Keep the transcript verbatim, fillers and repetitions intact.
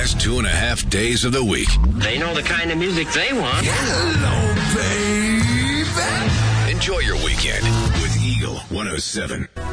last two and a half days of the week. They know the kind of music they want. Hello, baby. Enjoy your weekend with Eagle one oh seven.